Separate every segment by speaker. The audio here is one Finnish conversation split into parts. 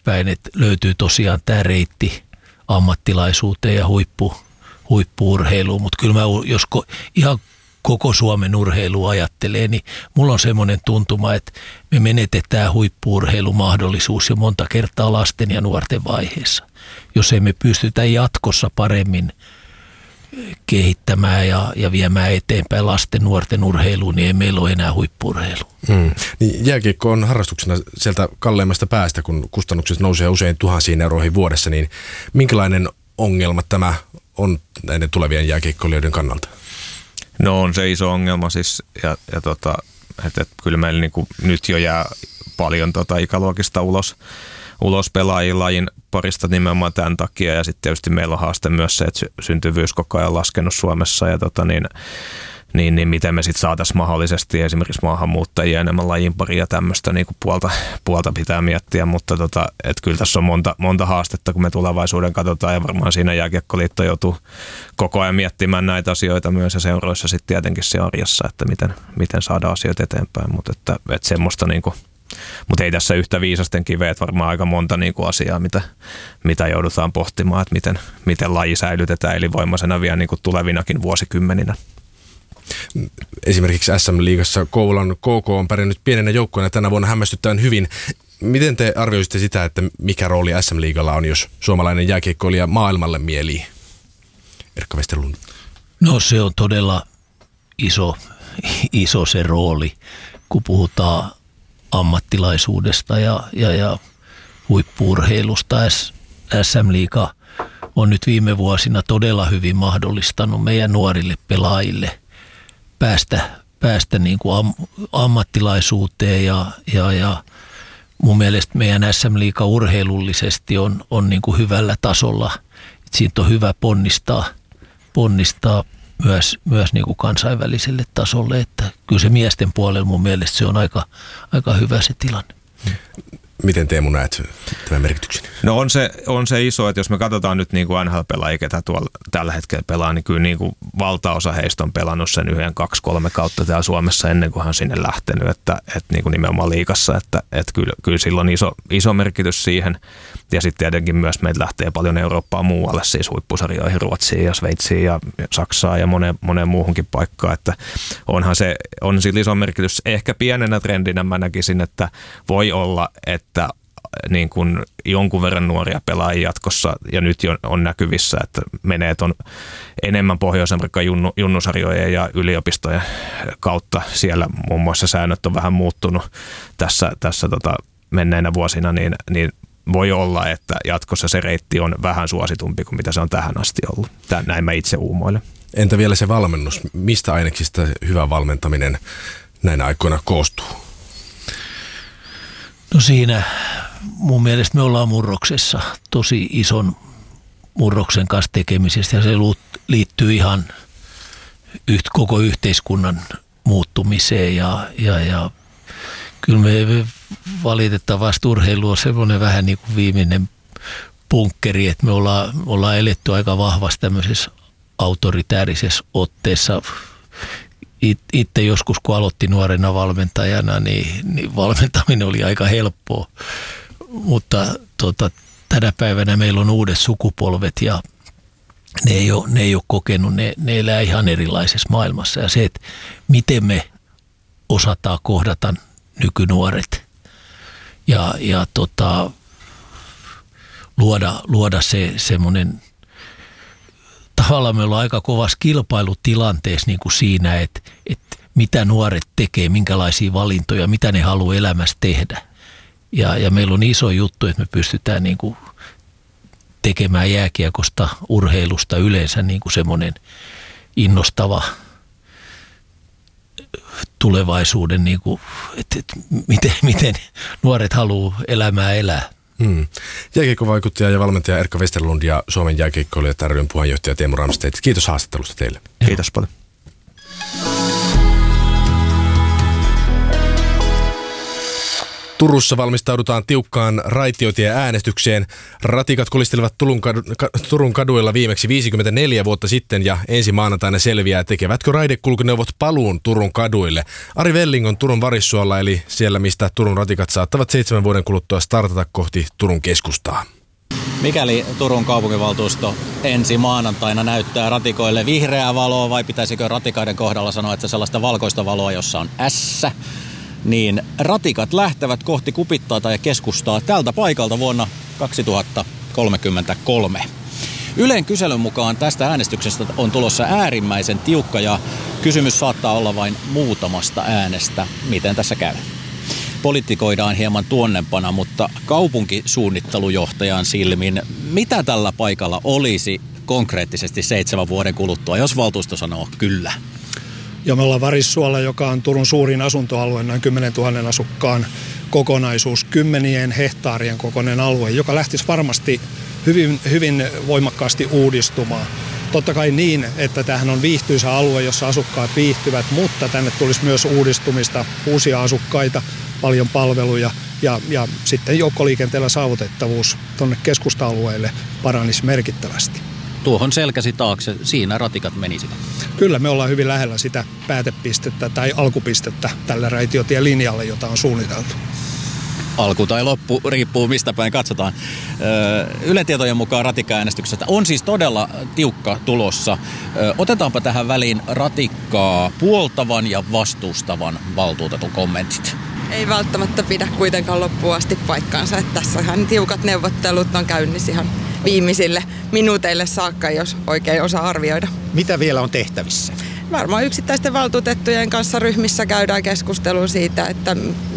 Speaker 1: eteenpäin, että löytyy tosiaan tämä reitti ammattilaisuuteen ja huippu-urheiluun, mutta kyllä mä jos ihan koko Suomen urheilu ajattelee, niin mulla on semmoinen tuntuma, että me menetetään huippu-urheilumahdollisuus jo monta kertaa lasten ja nuorten vaiheessa. Jos ei me pystytä jatkossa paremmin kehittämään ja viemään eteenpäin lasten nuorten urheiluun, niin ei meillä ole enää huippu-urheilua.
Speaker 2: Niin jääkiekko on harrastuksena sieltä kalleimmasta päästä, kun kustannukset nousee usein tuhansiin euroihin vuodessa, niin minkälainen ongelma tämä on näiden tulevien jääkiekkoilijoiden kannalta?
Speaker 3: No on se iso ongelma siis, että kyllä meillä niin kuin nyt jo jää paljon ikäluokista ulos pelaajia lajin parista nimenomaan tämän takia, ja sitten tietysti meillä on haaste myös se, että syntyvyys koko ajan laskenut Suomessa, ja niin miten me sitten saataisiin mahdollisesti esimerkiksi maahanmuuttajia enemmän lajin pariin ja tämmöistä niin puolta pitää miettiä, mutta että kyllä tässä on monta haastetta, kun me tulevaisuuden katsotaan, ja varmaan siinä Jääkiekkoliitto joutuu koko ajan miettimään näitä asioita myös, ja seuroissa sitten tietenkin se arjessa, että miten saadaan asioita eteenpäin, mutta että semmoista niinku. Mutta ei tässä yhtä viisasten kiveä, että varmaan aika monta niinku asiaa, mitä joudutaan pohtimaan, että miten laji säilytetään elinvoimaisena vielä niinku tulevinakin vuosikymmeninä.
Speaker 2: Esimerkiksi SM-liigassa Kouvolan KK on pärjännyt pienenä joukkueena tänä vuonna hämmästyttäen hyvin. Miten te arvioisitte sitä, että mikä rooli SM-liigalla on, jos suomalainen jääkiekkoilija maailmalle mielii? Erkka Westerlund.
Speaker 1: No se on todella iso se rooli, kun puhutaan ammattilaisuudesta ja huippu-urheilusta. SM-liiga on nyt viime vuosina todella hyvin mahdollistanut meidän nuorille pelaajille päästä niin kuin ammattilaisuuteen ja mun mielestä meidän SM-liiga urheilullisesti on niin kuin hyvällä tasolla. Et siitä on hyvä ponnistaa myös niin kuin kansainväliselle tasolle, että kyllä se miesten puolella mun mielestä se on aika hyvä se tilanne.
Speaker 2: Miten Teemu näet tämän merkityksen?
Speaker 3: No on se iso, että jos me katsotaan nyt niin kuin NHL-pelaajia, ketä tuolla tällä hetkellä pelaa, niin kyllä niin kuin valtaosa heistä on pelannut sen 1, 2, 3 kautta täällä Suomessa ennen kuin hän on sinne lähtenyt, että niin kuin nimenomaan liigassa, että kyllä sillä on iso merkitys siihen. Ja sitten tietenkin myös meitä lähtee paljon Eurooppaa muualle, siis huippusarjoihin, Ruotsiin ja Sveitsiin ja Saksaan ja moneen muuhunkin paikkaan, että on sillä iso merkitys. Ehkä pienenä trendinä mä näkisin, että voi olla, että niin kuin jonkun verran nuoria pelaajia jatkossa, ja nyt jo on näkyvissä, että menee ton enemmän Pohjois-Amerikan junnusarjojen ja yliopistojen kautta. Siellä muun muassa säännöt on vähän muuttunut tässä menneinä vuosina, niin voi olla, että jatkossa se reitti on vähän suositumpi kuin mitä se on tähän asti ollut. Näin mä itse uumoilen.
Speaker 2: Entä vielä se valmennus? Mistä aineksista hyvä valmentaminen näinä aikoina koostuu?
Speaker 1: No siinä mun mielestä me ollaan murroksessa, tosi ison murroksen kanssa tekemisestä, ja se liittyy ihan koko yhteiskunnan muuttumiseen ja kyllä me valitettavasti urheilu on semmoinen vähän niin kuin viimeinen punkkeri, että me ollaan eletty aika vahvasti tämmöisessä autoritäärisessä otteessa. Itse joskus, kun aloitti nuorena valmentajana, niin valmentaminen oli aika helppoa, mutta tänä päivänä meillä on uudet sukupolvet ja ne ei ole kokenut, ne elää ihan erilaisessa maailmassa, ja se, että miten me osataan kohdata nykynuoret ja luoda se semmoinen, tavallaan me ollaan aika kovassa kilpailutilanteessa niin kuin siinä, että mitä nuoret tekee, minkälaisia valintoja, mitä ne haluaa elämässä tehdä. Ja meillä on iso juttu, että me pystytään niin kuin tekemään jääkiekosta, urheilusta yleensä niin kuin semmoinen innostava tulevaisuuden, niin kuin, että miten nuoret haluaa elämää elää.
Speaker 2: Jääkiekkovaikuttaja ja valmentaja Erkka Westerlund ja Suomen jääkiekkoilijat ry:n puheenjohtaja Teemu Ramstedt. Kiitos haastattelusta teille.
Speaker 3: Kiitos paljon.
Speaker 2: Turussa valmistaudutaan tiukkaan raitiotie-äänestykseen. Ratikat kolistelevat Turun kaduilla viimeksi 54 vuotta sitten ja ensi maanantaina selviää, tekevätkö raidekulkuneuvot paluun Turun kaduille. Ari Velling on Turun Varissuolla, eli siellä, mistä Turun ratikat saattavat 7 vuoden kuluttua startata kohti Turun keskustaa.
Speaker 4: Mikäli Turun kaupunginvaltuusto ensi maanantaina näyttää ratikoille vihreää valoa, vai pitäisikö ratikaiden kohdalla sanoa, että sellaista valkoista valoa, jossa on S, niin ratikat lähtevät kohti Kupittaata ja keskustaa tältä paikalta vuonna 2033. Ylen kyselyn mukaan tästä äänestyksestä on tulossa äärimmäisen tiukka ja kysymys saattaa olla vain muutamasta äänestä. Miten tässä käy? Politikoidaan hieman tuonnempana, mutta kaupunkisuunnittelujohtajan silmin, mitä tällä paikalla olisi konkreettisesti 7 vuoden kuluttua, jos valtuusto sanoo kyllä?
Speaker 5: Ja me ollaan Varissuolla, joka on Turun suurin asuntoalue, noin 10 000 asukkaan kokonaisuus, 10 hehtaarien kokoinen alue, joka lähtisi varmasti hyvin voimakkaasti uudistumaan. Totta kai niin, että tämähän on viihtyisä alue, jossa asukkaat viihtyvät, mutta tänne tulisi myös uudistumista, uusia asukkaita, paljon palveluja ja sitten joukkoliikenteellä saavutettavuus tuonne keskusta-alueelle paranisi merkittävästi.
Speaker 4: Tuohon selkäsi taakse, siinä ratikat menisivät.
Speaker 5: Kyllä, me ollaan hyvin lähellä sitä päätepistettä tai alkupistettä tällä raitiotielinjalla, jota on suunniteltu.
Speaker 4: Alku tai loppu, riippuu mistä päin katsotaan. Ylen tietojen mukaan ratikka-äänestyksestä on siis todella tiukka tulossa. Otetaanpa tähän väliin ratikkaa puoltavan ja vastustavan valtuutetun kommentit.
Speaker 6: Ei välttämättä pidä kuitenkaan loppuun asti paikkaansa. Että tässähän tiukat neuvottelut on käynnissä ihan viimeisille minuuteille saakka, jos oikein osaa arvioida.
Speaker 7: Mitä vielä on tehtävissä?
Speaker 6: Varmaan yksittäisten valtuutettujen kanssa ryhmissä käydään keskustelua siitä, että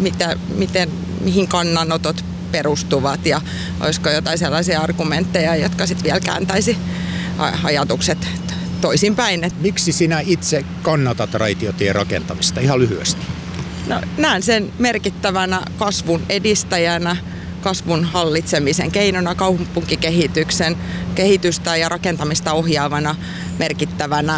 Speaker 6: mihin kannanotot perustuvat ja olisiko jotain sellaisia argumentteja, jotka sitten vielä kääntäisi ajatukset toisinpäin.
Speaker 7: Miksi sinä itse kannatat raitiotien rakentamista? Ihan lyhyesti.
Speaker 6: No, näen sen merkittävänä kasvun edistäjänä, kasvun hallitsemisen keinona, kaupunkikehityksen kehitystä ja rakentamista ohjaavana merkittävänä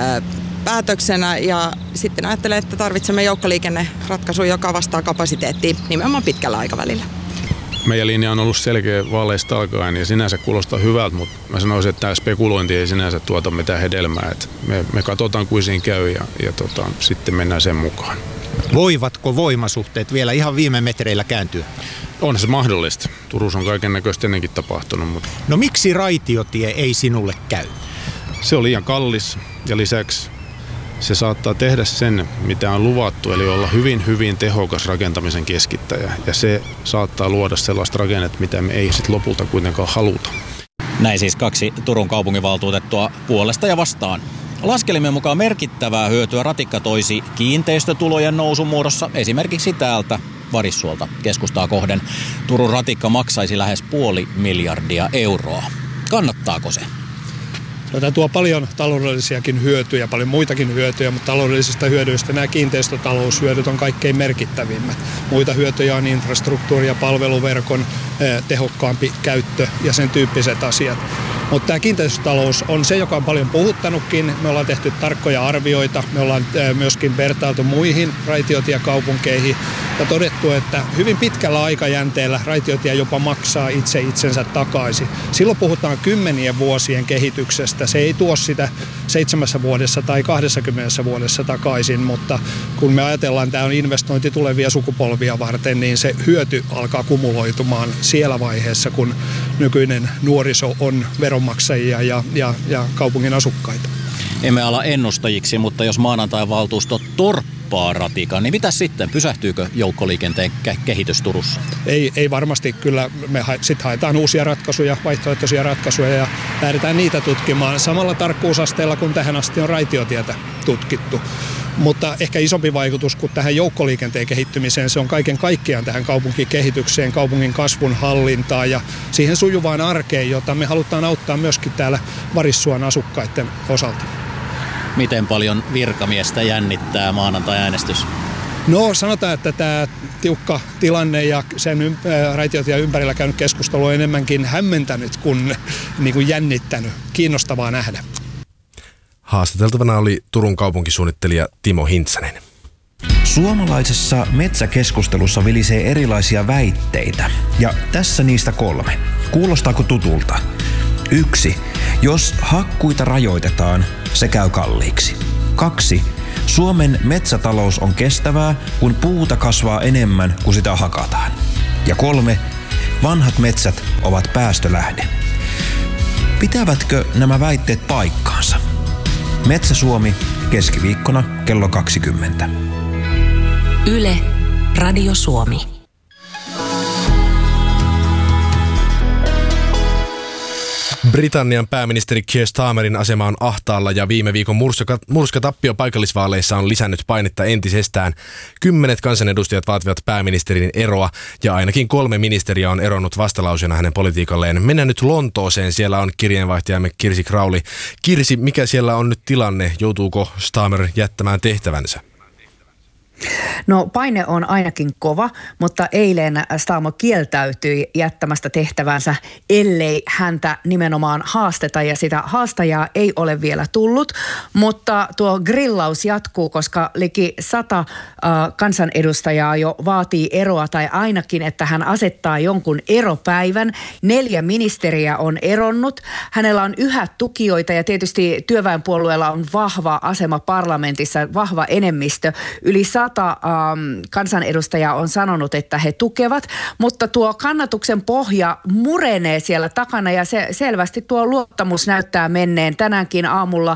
Speaker 6: päätöksenä. Ja sitten ajattelen, että tarvitsemme joukkoliikenneratkaisun, joka vastaa kapasiteettiin nimenomaan pitkällä aikavälillä.
Speaker 8: Meidän linja on ollut selkeä vaaleista alkaen ja sinänsä kuulostaa hyvältä, mutta mä sanoisin, että tämä spekulointi ei sinänsä tuota mitään hedelmää. Että me katsotaan, kuin siinä käy ja sitten mennään sen mukaan.
Speaker 7: Voivatko voimasuhteet vielä ihan viime metreillä kääntyä?
Speaker 8: On se mahdollista. Turussa on kaiken näköistä ennenkin tapahtunut. Mutta
Speaker 7: no miksi raitiotie ei sinulle käy?
Speaker 8: Se on liian kallis ja lisäksi se saattaa tehdä sen, mitä on luvattu, eli olla hyvin tehokas rakentamisen keskittäjä. Ja se saattaa luoda sellaista rakennetta, mitä me ei sitten lopulta kuitenkaan haluta.
Speaker 4: Näin siis 2 Turun kaupunginvaltuutettua puolesta ja vastaan. Laskelmien mukaan merkittävää hyötyä ratikka toisi kiinteistötulojen nousun muodossa esimerkiksi täältä Varissuolta keskustaa kohden. Turun ratikka maksaisi lähes 500 miljardia euroa. Kannattaako se?
Speaker 5: No, tämä tuo paljon taloudellisiakin hyötyjä, paljon muitakin hyötyjä, mutta taloudellisista hyödyistä nämä kiinteistötaloushyödyt on kaikkein merkittävimmät. Muita hyötyjä on infrastruktuuri ja palveluverkon tehokkaampi käyttö ja sen tyyppiset asiat. Mutta tämä kiinteistötalous on se, joka on paljon puhuttanutkin. Me ollaan tehty tarkkoja arvioita, me ollaan myöskin vertailtu muihin raitiotiekaupunkeihin ja todettu, että hyvin pitkällä aikajänteellä raitiotie jopa maksaa itsensä takaisin. Silloin puhutaan 10 vuosien kehityksestä. Se ei tuo sitä 7 vuodessa tai 20 vuodessa takaisin, mutta kun me ajatellaan, että tämä on investointi tulevia sukupolvia varten, niin se hyöty alkaa kumuloitumaan siellä vaiheessa, kun nykyinen nuoriso on veronmaksajia ja kaupungin asukkaita.
Speaker 4: Emme ala ennustajiksi, mutta jos maanantain valtuusto torppaa ratikan, niin mitä sitten? Pysähtyykö joukkoliikenteen kehitys Turussa?
Speaker 5: Ei varmasti. Kyllä me sitten haetaan uusia ratkaisuja, vaihtoehtoisia ratkaisuja ja lähdetään niitä tutkimaan samalla tarkkuusasteella kuin tähän asti on raitiotietä tutkittu. Mutta ehkä isompi vaikutus kuin tähän joukkoliikenteen kehittymiseen, se on kaiken kaikkiaan tähän kaupunkikehitykseen, kaupungin kasvun hallintaan ja siihen sujuvaan arkeen, jota me halutaan auttaa myöskin täällä Varissuon asukkaiden osalta.
Speaker 4: Miten paljon virkamiestä jännittää maanantai-äänestys?
Speaker 5: No sanotaan, että tämä tiukka tilanne ja sen raitiotien ympärillä käynyt keskustelu on enemmänkin hämmentänyt kuin jännittänyt. Kiinnostavaa nähdä.
Speaker 2: Haastateltavana oli Turun kaupunkisuunnittelija Timo Hintsänen.
Speaker 9: Suomalaisessa metsäkeskustelussa vilisee erilaisia väitteitä, ja tässä niistä 3. Kuulostaako tutulta? 1. Jos hakkuita rajoitetaan, se käy kalliiksi. 2. Suomen metsätalous on kestävää, kun puuta kasvaa enemmän kuin sitä hakataan. Ja 3. Vanhat metsät ovat päästölähde. Pitävätkö nämä väitteet paikkaansa? Metsä Suomi, keskiviikkona kello 20.
Speaker 10: Yle, Radio Suomi.
Speaker 2: Britannian pääministeri Keir Starmerin asema on ahtaalla ja viime viikon murskatappio paikallisvaaleissa on lisännyt painetta entisestään. 10 kansanedustajat vaativat pääministerin eroa ja ainakin 3 ministeriä on eronnut vastalauseena hänen politiikalleen. Mennään nyt Lontooseen. Siellä on kirjeenvaihtajamme Kirsi Crowley. Kirsi, mikä siellä on nyt tilanne? Joutuuko Starmer jättämään tehtävänsä?
Speaker 11: No paine on ainakin kova, mutta eilen Starmer kieltäytyi jättämästä tehtävänsä, ellei häntä nimenomaan haasteta, ja sitä haastajaa ei ole vielä tullut, mutta tuo grillaus jatkuu, koska liki 100 kansanedustajaa jo vaatii eroa, tai ainakin, että hän asettaa jonkun eropäivän. 4 ministeriä on eronnut. Hänellä on yhä tukijoita, ja tietysti työväenpuolueella on vahva asema parlamentissa, vahva enemmistö. Yli 100 kansanedustajaa on sanonut, että he tukevat, mutta tuo kannatuksen pohja murenee siellä takana, ja se selvästi tuo luottamus näyttää menneen. Tänäänkin aamulla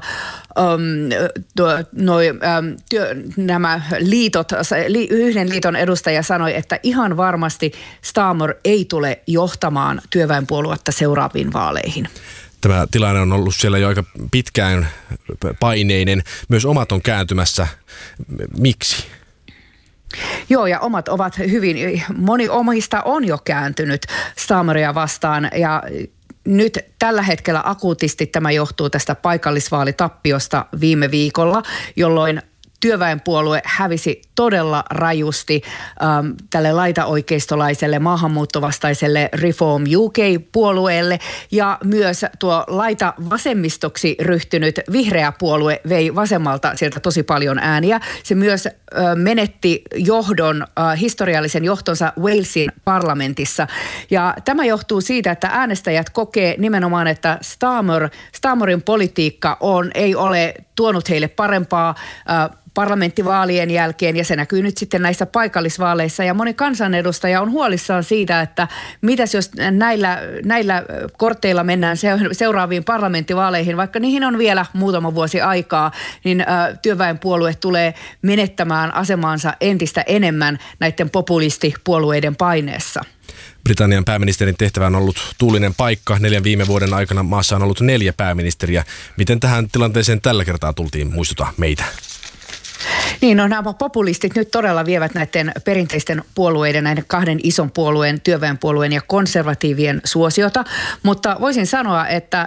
Speaker 11: nämä liitot, yhden liiton edustaja sanoi, että ihan varmasti Starmer ei tule johtamaan työväenpuoluetta seuraaviin vaaleihin.
Speaker 2: Tämä tilanne on ollut siellä jo aika pitkään paineinen. Myös omat on kääntymässä. Miksi?
Speaker 11: Joo, ja omat ovat moni omista on jo kääntynyt Starmeria vastaan, ja nyt tällä hetkellä akuutisti tämä johtuu tästä paikallisvaalitappiosta viime viikolla, jolloin työväenpuolue hävisi todella rajusti tälle laitaoikeistolaiselle maahanmuuttovastaiselle Reform UK-puolueelle, ja myös tuo laitavasemmistoksi ryhtynyt vihreä puolue vei vasemmalta sieltä tosi paljon ääniä. Se myös menetti historiallisen johtonsa Walesin parlamentissa, ja tämä johtuu siitä, että äänestäjät kokee nimenomaan, että Starmerin politiikka ei ole tuonut heille parempaa parlamenttivaalien jälkeen, ja se näkyy nyt sitten näissä paikallisvaaleissa, ja moni kansanedustaja on huolissaan siitä, että mitäs jos näillä korteilla mennään seuraaviin parlamenttivaaleihin, vaikka niihin on vielä muutama vuosi aikaa, niin työväenpuolue tulee menettämään asemaansa entistä enemmän näiden populistipuolueiden paineessa.
Speaker 2: Britannian pääministerin tehtävä on ollut tuulinen paikka. 4 viime vuoden aikana maassa on ollut 4 pääministeriä. Miten tähän tilanteeseen tällä kertaa tultiin? Muistuta meitä.
Speaker 11: Niin, no nämä populistit nyt todella vievät näiden perinteisten puolueiden, näiden 2 ison puolueen, työväenpuolueen ja konservatiivien suosiota, mutta voisin sanoa, että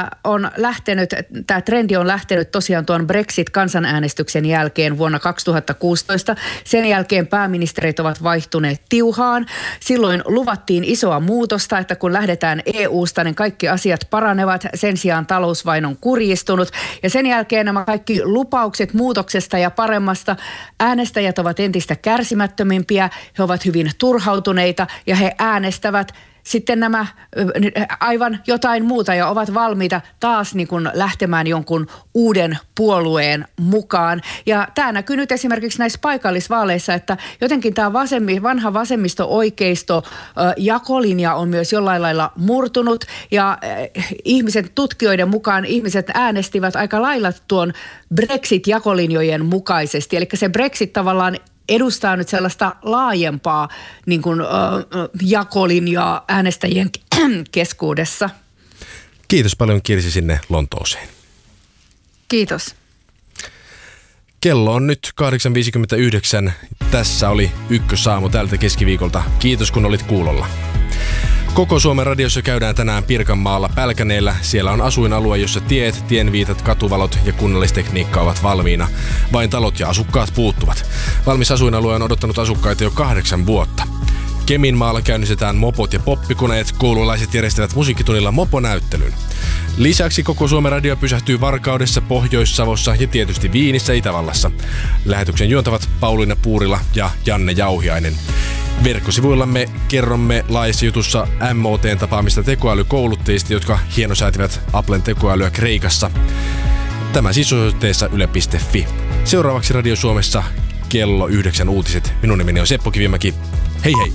Speaker 11: tämä trendi on lähtenyt tosiaan tuon Brexit-kansanäänestyksen jälkeen vuonna 2016. Sen jälkeen pääministerit ovat vaihtuneet tiuhaan. Silloin luvattiin isoa muutosta, että kun lähdetään EUsta, niin kaikki asiat paranevat. Sen sijaan talous vain on kurjistunut, ja sen jälkeen nämä kaikki lupaukset muutoksesta ja paremmasta, äänestäjät ovat entistä kärsimättömimpiä, he ovat hyvin turhautuneita, ja he äänestävät sitten nämä aivan jotain muuta ja ovat valmiita taas niin kuin lähtemään jonkun uuden puolueen mukaan. Ja tämä näkyy nyt esimerkiksi näissä paikallisvaaleissa, että jotenkin tämä vanha vasemmisto-oikeisto jakolinja on myös jollain lailla murtunut, ja tutkijoiden mukaan ihmiset äänestivät aika lailla tuon Brexit-jakolinjojen mukaisesti. Eli se Brexit tavallaan edustaa nyt sellaista laajempaa niin kuin, jakolinjaa äänestäjien keskuudessa.
Speaker 2: Kiitos paljon, Kirsi, sinne Lontooseen.
Speaker 11: Kiitos.
Speaker 2: Kello on nyt 8.59. Tässä oli Ykkösaamu tältä keskiviikolta. Kiitos, kun olit kuulolla. Koko Suomen radiossa käydään tänään Pirkanmaalla Pälkäneellä. Siellä on asuinalue, jossa tiet, tienviitat, katuvalot ja kunnallistekniikka ovat valmiina. Vain talot ja asukkaat puuttuvat. Valmis asuinalue on odottanut asukkaita jo 8 vuotta. Keminmaalla käynnistetään mopot ja poppikoneet, koululaiset järjestävät musiikkitunnilla moponäyttelyn. Lisäksi koko Suomen radio pysähtyy Varkaudessa, Pohjois-Savossa ja tietysti Viinissä Itävallassa. Lähetyksen juontavat Pauliina Puurila ja Janne Jauhiainen. Verkkosivuillamme kerromme laajassa jutussa MOT:n tapaamista tekoälykouluttajista, jotka hienosäätivät Applen tekoälyä Kreikassa. Tämä siis osoitteessa yle.fi. Seuraavaksi Radio Suomessa kello 9 uutiset. Minun nimeni on Seppo Kivimäki. Hei hei!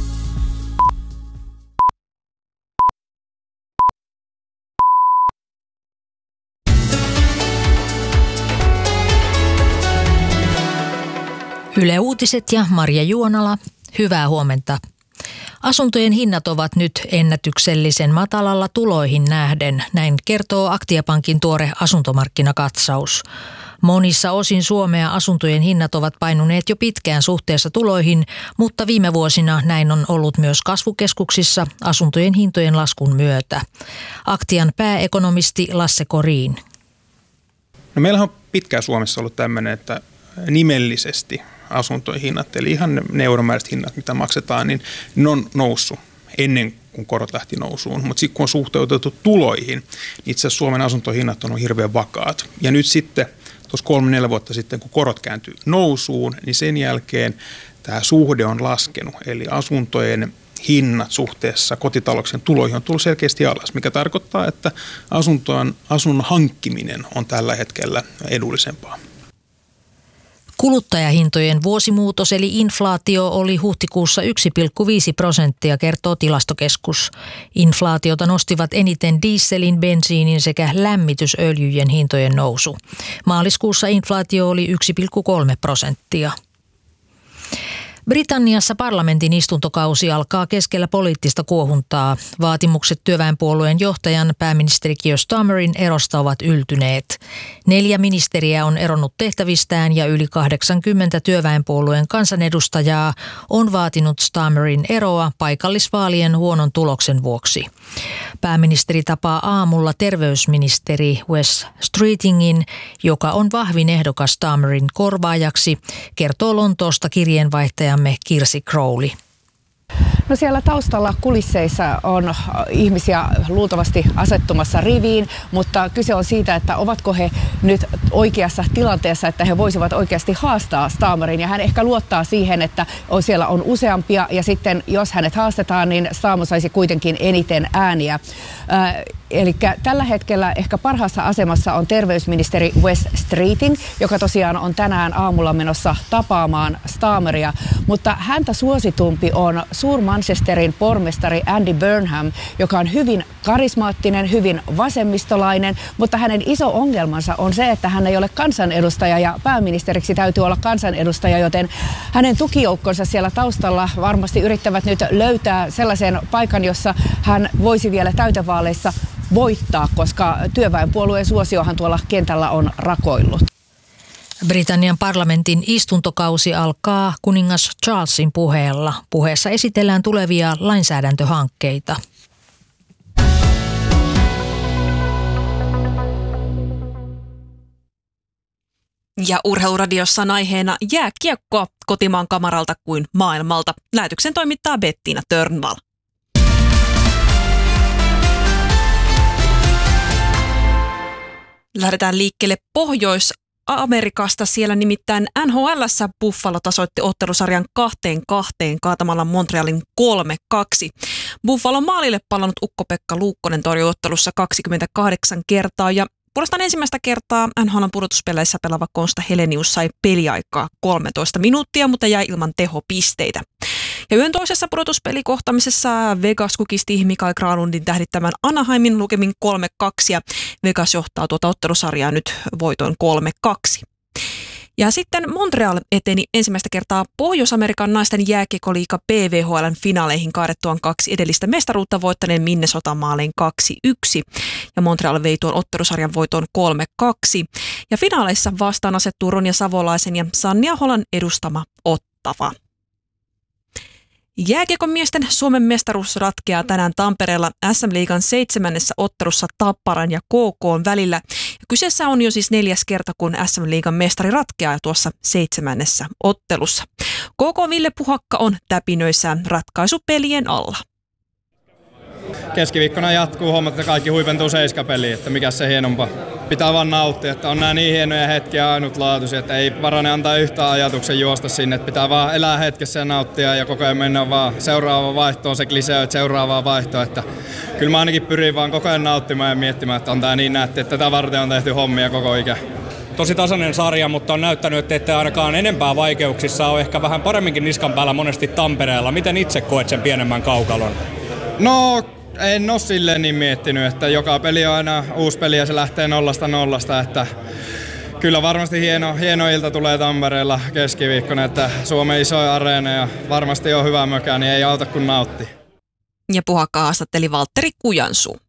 Speaker 12: Yle Uutiset ja Marja Juonala. Hyvää huomenta. Asuntojen hinnat ovat nyt ennätyksellisen matalalla tuloihin nähden, näin kertoo Aktiapankin tuore asuntomarkkinakatsaus. Monissa osin Suomea asuntojen hinnat ovat painuneet jo pitkään suhteessa tuloihin, mutta viime vuosina näin on ollut myös kasvukeskuksissa asuntojen hintojen laskun myötä. Aktian pääekonomisti Lasse Korin.
Speaker 13: No meillähän on pitkään Suomessa ollut tämmöinen, että nimellisesti asuntojen hinnat, eli ihan ne euromääräiset hinnat, mitä maksetaan, niin ne on noussut ennen kuin korot lähti nousuun. Mutta sitten kun on suhteutettu tuloihin, niin itse asiassa Suomen asuntohinnat on hirveän vakaat. Ja nyt sitten tuossa 3-4 vuotta sitten, kun korot kääntyy nousuun, niin sen jälkeen tämä suhde on laskenut. Eli asuntojen hinnat suhteessa kotitalouksien tuloihin on tullut selkeästi alas, mikä tarkoittaa, että asunnon hankkiminen on tällä hetkellä edullisempaa.
Speaker 12: Kuluttajahintojen vuosimuutos eli inflaatio oli huhtikuussa 1,5%, kertoo Tilastokeskus. Inflaatiota nostivat eniten dieselin, bensiinin sekä lämmitysöljyjen hintojen nousu. Maaliskuussa inflaatio oli 1,3%. Britanniassa parlamentin istuntokausi alkaa keskellä poliittista kuohuntaa. Vaatimukset työväenpuolueen johtajan pääministeri Keir Starmerin erosta ovat yltyneet. 4 ministeriä on eronnut tehtävistään ja yli 80 työväenpuolueen kansanedustajaa on vaatinut Starmerin eroa paikallisvaalien huonon tuloksen vuoksi. Pääministeri tapaa aamulla terveysministeri Wes Streetingin, joka on vahvin ehdokas Starmerin korvaajaksi, kertoo Lontoosta kirjeenvaihtaja Kirsi Crowley.
Speaker 11: No siellä taustalla kulisseissa on ihmisiä luultavasti asettumassa riviin, mutta kyse on siitä, että ovatko he nyt oikeassa tilanteessa, että he voisivat oikeasti haastaa Starmerin. Ja hän ehkä luottaa siihen, että siellä on useampia ja sitten jos hänet haastetaan, niin Starmer saisi kuitenkin eniten ääniä. Eli tällä hetkellä ehkä parhaassa asemassa on terveysministeri Wes Streeting, joka tosiaan on tänään aamulla menossa tapaamaan Starmeria, mutta häntä suositumpi on Manchesterin pormestari Andy Burnham, joka on hyvin karismaattinen, hyvin vasemmistolainen, mutta hänen iso ongelmansa on se, että hän ei ole kansanedustaja ja pääministeriksi täytyy olla kansanedustaja, joten hänen tukijoukkonsa siellä taustalla varmasti yrittävät nyt löytää sellaisen paikan, jossa hän voisi vielä täytevaaleissa voittaa, koska työväenpuolueen suosiohan tuolla kentällä on rakoillut.
Speaker 12: Britannian parlamentin istuntokausi alkaa kuningas Charlesin puheella. Puheessa esitellään tulevia lainsäädäntöhankkeita.
Speaker 14: Ja Urheiluradiossa on aiheena jääkiekko kotimaan kamaralta kuin maailmalta. Lähetyksen toimittaa Bettina Törnvall. Lähdetään liikkeelle Pohjois-Amerikasta. Siellä nimittäin NHL:ssä Buffalo tasoitti ottelusarjan 2-2 kaatamalla Montrealin 3-2. Buffalon maalille pallannut Ukko-Pekka Luukkonen torjui ottelussa 28 kertaa ja puolestaan ensimmäistä kertaa NHL:n pudotuspeleissä pelaava Konsta Helenius sai peliaikaa 13 minuuttia, mutta jäi ilman tehopisteitä. Ja yön toisessa pudotuspelikohtamisessa Vegas kukisti Mikael Granlundin tähdittämän Anaheimin lukemin 3-2 ja Vegas johtaa tuota ottelusarjaa nyt voitoin 3-2. Ja sitten Montreal eteni ensimmäistä kertaa Pohjois-Amerikan naisten jääkiekkoliiga PVHL:n finaaleihin kaadettuaan 2 edellistä mestaruutta voittaneen Minnesotan maalein 2-1. Ja Montreal vei tuon ottelusarjan voitoon 3-2. Ja finaaleissa vastaan asettuu Ronja Savolaisen ja Sanni Aholan edustama Ottava. Jääkiekon miesten Suomen mestaruus ratkeaa tänään Tampereella SM-liigan 7. ottelussa Tapparan ja KK:n välillä. Kyseessä on jo siis 4. kerta, kun SM-liigan mestari ratkeaa tuossa 7. ottelussa. KK Ville Puhakka on täpinöissään ratkaisupelien alla.
Speaker 15: Keskiviikkona jatkuu hommat, että kaikki huipentuu 7-peliin, että mikä se hienompaa. Pitää vaan nauttia, että on nämä niin hienoja hetkiä ainutlaatuisia, että ei parane antaa yhtään ajatuksen juosta sinne. Että pitää vaan elää hetkessä ja nauttia ja koko ajan mennä vaan seuraavaan vaihtoon, se klisee, että seuraavaan vaihtoon. Että kyllä mä ainakin pyrin vaan koko ajan nauttimaan ja miettimään, että on tää niin nätti, että tätä varten on tehty hommia koko ikä.
Speaker 16: Tosi tasainen sarja, mutta on näyttänyt, että ette ainakaan enempää vaikeuksissa ole ehkä vähän paremminkin niskan päällä monesti Tampereella. Miten itse koet sen pienemmän kaukalon?
Speaker 15: No, en ole silleen niin miettinyt, että joka peli on aina uusi peli ja se lähtee 0-0, että kyllä varmasti hieno ilta tulee Tampereella keskiviikkona, että Suomen isoin areena ja varmasti on hyvä mökä, niin ei auta kun nautti.
Speaker 14: Ja Puhakka haastatteli Valtteri Kujansuu.